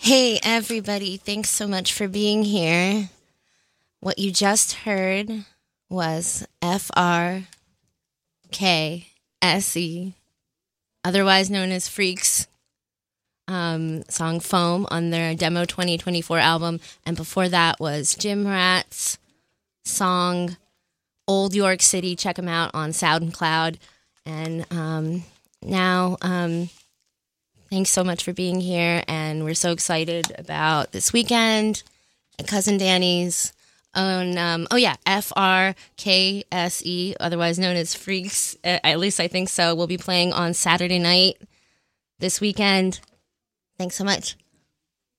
Hey, everybody. Thanks so much for being here. What you just heard was FRKSE, otherwise known as Freaks, song Foam on their Demo 2024 album. And before that was Gym Rats' song Old York City. Check them out on SoundCloud. And now, thanks so much for being here. And we're so excited about this weekend at Cousin Danny's on, FRKSE, otherwise known as Freaks. At least I think so. We'll be playing on Saturday night this weekend. Thanks so much.